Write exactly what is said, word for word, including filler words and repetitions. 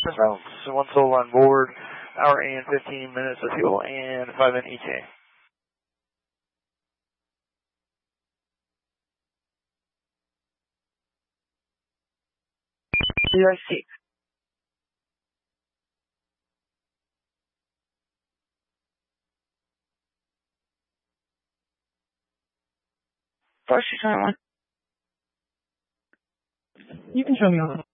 Routes, one soul on board, hour and fifteen minutes of fuel, and five minute E T A. Zero six. First, you turn one. You can show me on.